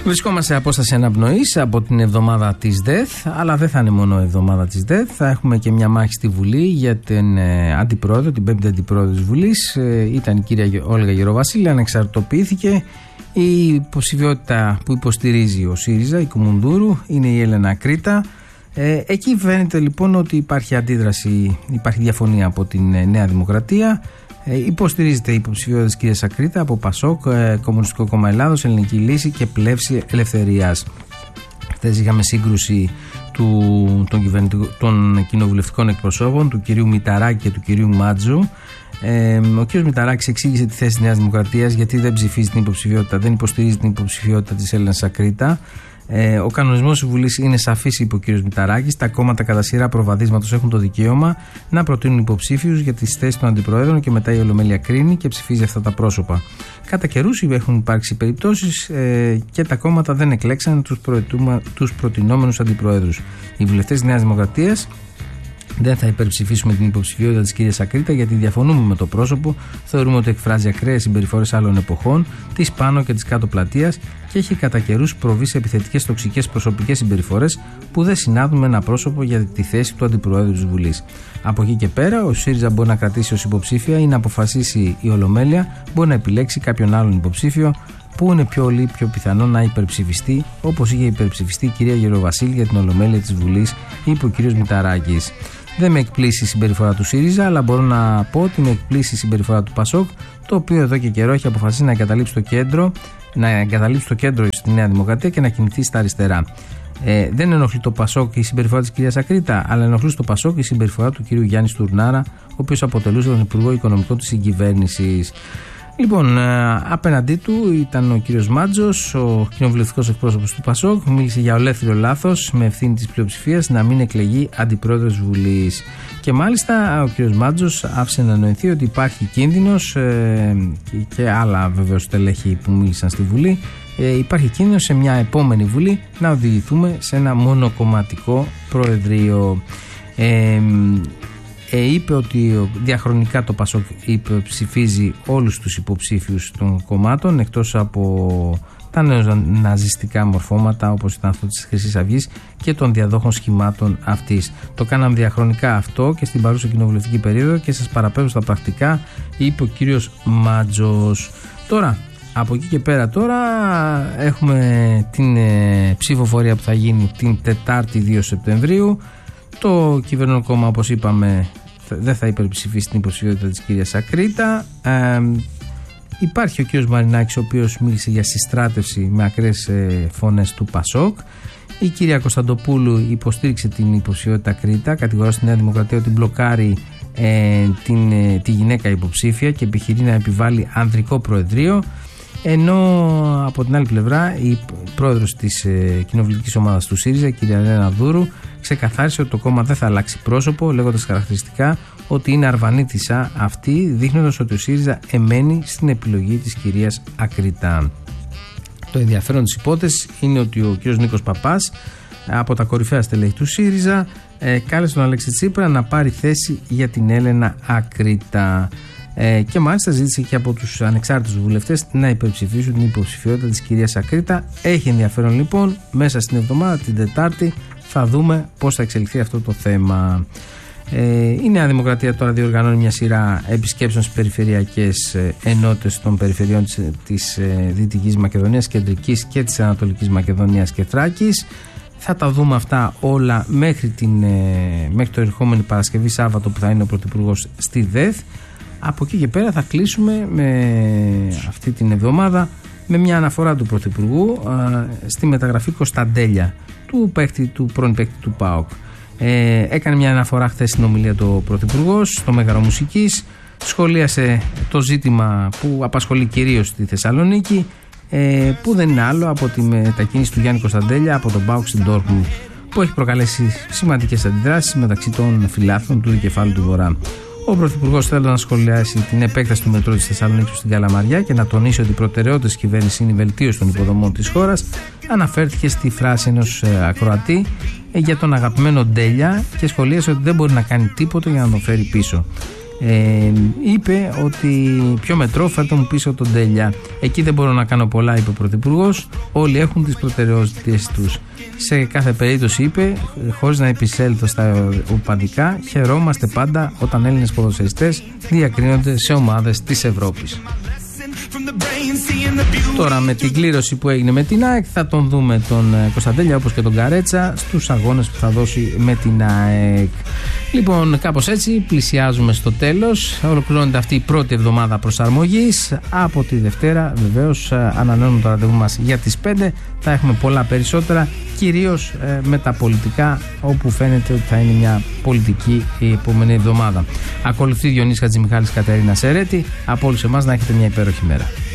Βρισκόμαστε σε απόσταση αναπνοής από την εβδομάδα της ΔΕΘ, αλλά δεν θα είναι μόνο η εβδομάδα της ΔΕΘ. Θα έχουμε και μια μάχη στη Βουλή για την αντιπρόεδρο, την πέμπτη αντιπρόεδρο της Βουλής. Ήταν η κυρία Όλγα Γεροβασίλη, ανεξαρτητοποιήθηκε. Η υποψηφιότητα που υποστηρίζει ο ΣΥΡΙΖΑ, η Κουμουνδούρου, είναι η Έλενα Κρήτα. Εκεί φαίνεται λοιπόν ότι υπάρχει αντίδραση, υπάρχει διαφωνία από την Νέα Δημοκρατία. Υποστηρίζεται η υποψηφιότητα της κυρίας Ακρίτα από ΠΑΣΟΚ, Κομμουνιστικό Κόμμα Ελλάδος, Ελληνική Λύση και Πλεύση Ελευθερίας. Χθες είχαμε σύγκρουση των κοινοβουλευτικών εκπροσώπων, του κυρίου Μηταράκη και του κυρίου Μάτζου. Ο κύριος Μηταράκης εξήγησε τη θέση της Νέας Δημοκρατίας γιατί δεν ψηφίζει την υποψηφιότητα, δεν υποστηρίζει την υποψηφιότητα της Έλενας Ακρίτα. Ο κανονισμός της Βουλής είναι σαφής, είπε ο κ. Μηταράκης. Τα κόμματα κατά σειρά προβαδίσματος έχουν το δικαίωμα να προτείνουν υποψήφιους για τις θέσεις των αντιπροέδρων και μετά η Ολομέλεια κρίνει και ψηφίζει αυτά τα πρόσωπα. Κατά καιρούς έχουν υπάρξει περιπτώσεις και τα κόμματα δεν εκλέξαν τους προτινόμενους αντιπροέδρους. Οι βουλευτές της Νέας Δημοκρατίας δεν θα υπερψηφίσουμε την υποψηφιότητα της κυρίας Ακρίτα γιατί διαφωνούμε με το πρόσωπο, θεωρούμε ότι εκφράζει ακραίες συμπεριφορές άλλων εποχών, της πάνω και της κάτω πλατείας και έχει κατά καιρούς προβεί σε επιθετικές τοξικές προσωπικές συμπεριφορές που δεν συνάδουν με ένα πρόσωπο για τη θέση του αντιπροέδρου της Βουλής. Από εκεί και πέρα, ο ΣΥΡΙΖΑ μπορεί να κρατήσει ως υποψήφια ή να αποφασίσει η Ολομέλεια, μπορεί να επιλέξει κάποιον άλλον υποψήφιο που είναι πιο πιθανό να υπερψηφιστεί, όπως είχε υπερψηφιστεί η κυρία Γεροβασίλη για την Ολομέλεια της Βουλής, είπε ο κ. Μηταράκης. Δεν με εκπλήσει η συμπεριφορά του ΣΥΡΙΖΑ, αλλά μπορώ να πω ότι με εκπλήσει η συμπεριφορά του ΠΑΣΟΚ, το οποίο εδώ και καιρό έχει αποφασίσει να εγκαταλείψει το κέντρο στη Νέα Δημοκρατία και να κινηθεί στα αριστερά. Δεν ενοχλεί το ΠΑΣΟΚ η συμπεριφορά της κυρίας Ακρίτα, αλλά ενοχλεί στο ΠΑΣΟΚ η συμπεριφορά του κυρίου Γιάννη Στουρνάρα, ο οποίος αποτελούσε τον Υπουργό Οικονομικών της συγκυβέρνησης. Λοιπόν, απέναντί του ήταν ο κύριος Μάτζος, ο κοινοβουλευτικός εκπρόσωπος του ΠΑΣΟΚ, μίλησε για ολέθριο λάθος με ευθύνη της πλειοψηφίας να μην εκλεγεί αντιπρόεδρος Βουλής. Και μάλιστα ο κύριος Μάτζος άφησε να νοηθεί ότι υπάρχει κίνδυνος και άλλα βεβαίως στελέχη που μίλησαν στη Βουλή, υπάρχει κίνδυνος σε μια επόμενη Βουλή να οδηγηθούμε σε ένα μονοκομματικό προεδρείο. Είπε ότι διαχρονικά το ΠΑΣΟΚ ψηφίζει όλους τους υποψήφιους των κομμάτων εκτός από τα νεοναζιστικά μορφώματα όπως ήταν αυτό της Χρυσής Αυγής και των διαδόχων σχημάτων αυτής. Το κάναμε διαχρονικά αυτό και στην παρούσα κοινοβουλευτική περίοδο και σας παραπέμπω στα πρακτικά, είπε ο κύριος Μάτζος. Τώρα, από εκεί και πέρα τώρα έχουμε την ψηφοφορία που θα γίνει την Τετάρτη 2 Σεπτεμβρίου. Το κυβερνόν κόμμα, όπως είπαμε, δεν θα υπερψηφίσει την υποψηφιότητα της κυρίας Ακρίτα. Υπάρχει ο κύριος Μαρινάκης, ο οποίος μίλησε για συστράτευση με ακραίες φωνές του ΠΑΣΟΚ. Η κυρία Κωνσταντοπούλου υποστήριξε την υποψηφιότητα Ακρίτα, κατηγορά στη Νέα Δημοκρατία ότι μπλοκάρει τη γυναίκα υποψήφια και επιχειρεί να επιβάλλει ανδρικό προεδρείο. Ενώ από την άλλη πλευρά η πρόεδρος της κοινοβουλευτικής ομάδας του ΣΥΡΙΖΑ, η κυρία Έλενα Δούρου, ξεκαθάρισε ότι το κόμμα δεν θα αλλάξει πρόσωπο, λέγοντας χαρακτηριστικά ότι είναι αρβανίτισσα αυτή, δείχνοντας ότι ο ΣΥΡΙΖΑ εμένει στην επιλογή της κυρίας Ακρίτα. Το ενδιαφέρον της υπόθεσης είναι ότι ο κύριος Νίκος Παπάς, από τα κορυφαία στελέχη του ΣΥΡΙΖΑ, κάλεσε τον Αλέξη Τσίπρα να πάρει θέση για την Έλενα Ακρίτα. Και μάλιστα ζήτησε και από τους ανεξάρτητους βουλευτές να υπερψηφίσουν την υποψηφιότητα της κυρίας Ακρίτα. Έχει ενδιαφέρον λοιπόν, μέσα στην εβδομάδα, την Τετάρτη, θα δούμε πώς θα εξελιχθεί αυτό το θέμα. Η Νέα Δημοκρατία τώρα διοργανώνει μια σειρά επισκέψεων στις περιφερειακές ενότητες των περιφερειών της Δυτικής Μακεδονίας, Κεντρικής και της Ανατολικής Μακεδονίας και Θράκης. Θα τα δούμε αυτά όλα μέχρι το ερχόμενη Παρασκευή Σάββατο που θα είναι ο Πρωθυπουργός στη ΔΕΘ. Από εκεί και πέρα θα κλείσουμε με αυτή την εβδομάδα με μια αναφορά του Πρωθυπουργού στη μεταγραφή Κωνσταντέλια, του πρώην παίκτη του ΠΑΟΚ. Έκανε μια αναφορά χθες στην ομιλία του Πρωθυπουργός στο Μέγαρο Μουσικής, σχολίασε το ζήτημα που απασχολεί κυρίως τη Θεσσαλονίκη, που δεν είναι άλλο από τη μετακίνηση του Γιάννη Κωνσταντέλια από τον ΠΑΟΚ στην Ντόρτμουντ, που έχει προκαλέσει σημαντικές αντιδράσεις μεταξύ των φιλάθλων του Δικεφάλου του Βορρά. Ο Πρωθυπουργός θέλει να σχολιάσει την επέκταση του μετρό της Θεσσαλονίκης στην Καλαμαριά και να τονίσει ότι η προτεραιότητα της κυβέρνησης είναι η βελτίωση των υποδομών της χώρας. Αναφέρθηκε στη φράση ενός ακροατή για τον αγαπημένο Ντέλια και σχολίασε ότι δεν μπορεί να κάνει τίποτα για να τον φέρει πίσω. είπε ότι πιο μετρό, φέρτε μου πίσω τον Τέλεια. Εκεί δεν μπορώ να κάνω πολλά, είπε ο Πρωθυπουργός. Όλοι έχουν τις προτεραιότητες τους. Σε κάθε περίπτωση, είπε, χωρίς να επισέλθω στα οπαδικά, χαιρόμαστε πάντα όταν Έλληνες ποδοσφαιριστές διακρίνονται σε ομάδες της Ευρώπης. Τώρα με την κλήρωση που έγινε με την ΑΕΚ θα τον δούμε τον Κωνσταντέλια, όπως και τον Καρέτσα, στους αγώνες που θα δώσει με την ΑΕΚ. Λοιπόν, κάπως έτσι πλησιάζουμε στο τέλος. Ολοκληρώνεται αυτή η πρώτη εβδομάδα προσαρμογής. Από τη Δευτέρα βεβαίως ανανεώνουμε το ραντεβού μας για τις 5. Θα έχουμε πολλά περισσότερα, κυρίως με τα πολιτικά, όπου φαίνεται ότι θα είναι μια πολιτική η επόμενη εβδομάδα. Ακολουθεί Διονύσης Χατζημιχάλης, Κατερίνα Σερέτη. Από όλους εμάς να έχετε μια υπέροχη μέρα.